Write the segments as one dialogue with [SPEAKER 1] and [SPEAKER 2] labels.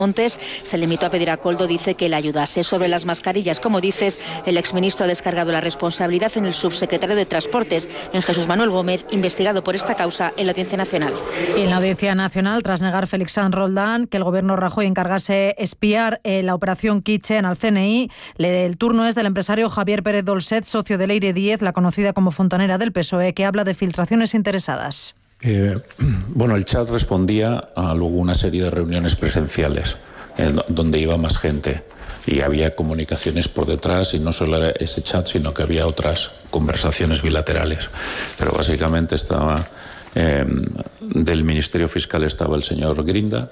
[SPEAKER 1] Montes se limitó a pedir a Koldo, dice, que le ayudase. Sobre las mascarillas, como dices, el exministro ha descargado la responsabilidad en el subsecretario de Transportes, en Jesús Manuel Gómez, investigado por esta causa en la Audiencia Nacional.
[SPEAKER 2] Y en la Audiencia Nacional, tras negar Félix Sanz Roldán que el gobierno Rajoy encargase espiar la operación Kitchen al CNI, el turno es del empresario Javier Pérez Dolcet, socio de Leire 10, la conocida como fontanera del PSOE, que habla de filtraciones interesadas.
[SPEAKER 3] El chat respondía a luego una serie de reuniones presenciales donde iba más gente y había comunicaciones por detrás, y no solo era ese chat, sino que había otras conversaciones bilaterales. Pero básicamente estaba del Ministerio Fiscal estaba el señor Grinda,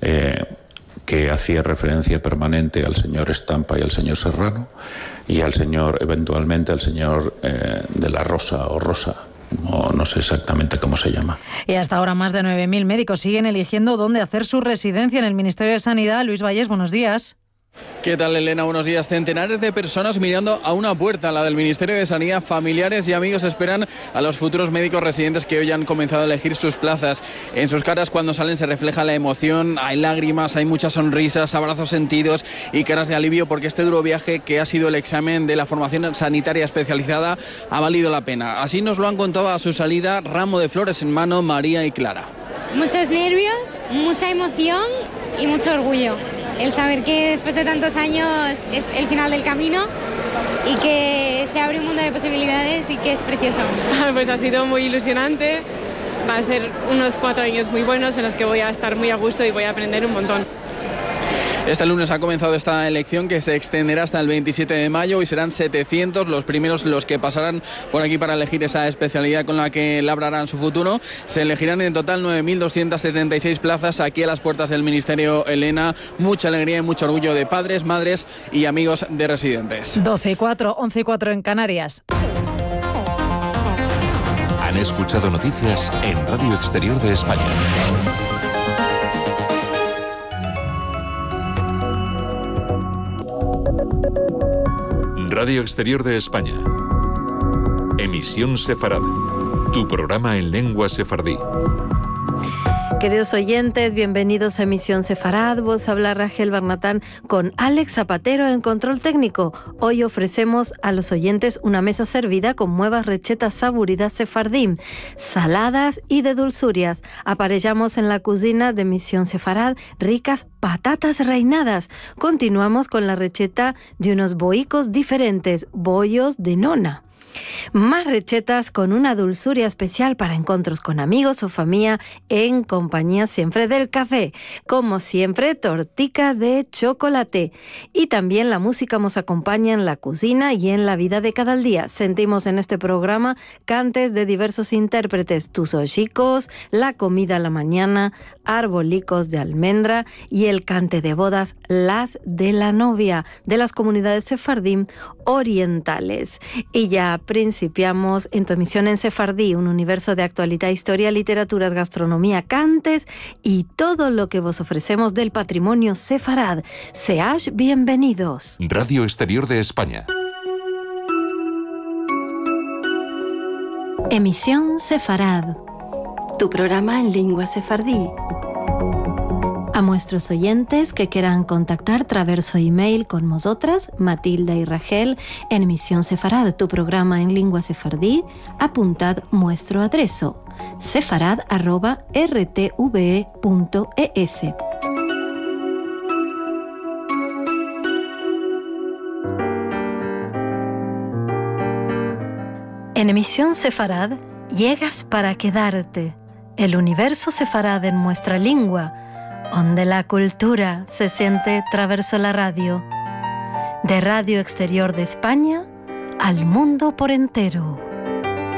[SPEAKER 3] que hacía referencia permanente al señor Estampa y al señor Serrano, y eventualmente al señor de la Rosa o Rosa. No sé exactamente cómo se llama.
[SPEAKER 2] Y hasta ahora más de 9.000 médicos siguen eligiendo dónde hacer su residencia en el Ministerio de Sanidad. Luis Vallés, buenos días.
[SPEAKER 4] ¿Qué tal, Elena? Buenos días. Centenares de personas mirando a una puerta, la del Ministerio de Sanidad. Familiares y amigos esperan a los futuros médicos residentes que hoy han comenzado a elegir sus plazas. En sus caras, cuando salen, se refleja la emoción. Hay lágrimas, hay muchas sonrisas, abrazos sentidos y caras de alivio, porque este duro viaje que ha sido el examen de la formación sanitaria especializada ha valido la pena. Así nos lo han contado a su salida, ramo de flores en mano, María y Clara.
[SPEAKER 5] Muchos nervios, mucha emoción y mucho orgullo. El saber que después de tantos años es el final del camino y que se abre un mundo de posibilidades y que es precioso.
[SPEAKER 6] Pues ha sido muy ilusionante, va a ser unos 4 años muy buenos en los que voy a estar muy a gusto y voy a aprender un montón.
[SPEAKER 4] Este lunes ha comenzado esta elección, que se extenderá hasta el 27 de mayo y serán 700 los primeros los que pasarán por aquí para elegir esa especialidad con la que labrarán su futuro. Se elegirán en total 9.276 plazas aquí a las puertas del Ministerio, Elena. Mucha alegría y mucho orgullo de padres, madres y amigos de residentes.
[SPEAKER 2] 12:04, 11:04 en Canarias.
[SPEAKER 7] Han escuchado noticias en Radio Exterior de España. Radio Exterior de España. Emisión Sefarad. Tu programa en lengua sefardí.
[SPEAKER 8] Queridos oyentes, bienvenidos a Emisión Sefarad. Vos habla Rachel Barnatán con Alex Zapatero en control técnico. Hoy ofrecemos a los oyentes una mesa servida con nuevas recetas saboridas sefardí, saladas y de dulzurias. Aparellamos en la cocina de Emisión Sefarad ricas patatas reinadas. Continuamos con la receta de unos boicos diferentes, bollos de nona. Más recetas con una dulzuria especial para encuentros con amigos o familia en compañía siempre del café. Como siempre, tortica de chocolate. Y también la música nos acompaña en la cocina y en la vida de cada día. Sentimos en este programa cantes de diversos intérpretes, tus hojicos, la comida a la mañana, arbolicos de almendra y el cante de bodas, las de la novia, de las comunidades sefardí orientales. Y ya principiamos en tu emisión en sefardí, un universo de actualidad, historia, literaturas, gastronomía, cantes y todo lo que vos ofrecemos del patrimonio sefarad. Seáis bienvenidos.
[SPEAKER 7] Radio Exterior de España.
[SPEAKER 8] Emisión Sefarad, tu programa en lengua sefardí. A nuestros oyentes que quieran contactar traverso email con nosotras, Matilda y Rachel, en Emisión Sefarad, tu programa en lengua sefardí, apuntad nuestro adreso, sefarad@rtve.es. En Emisión Sefarad, llegas para quedarte. El universo sefarad en nuestra lengua, donde la cultura se siente traverso la radio. De Radio Exterior de España al mundo por entero.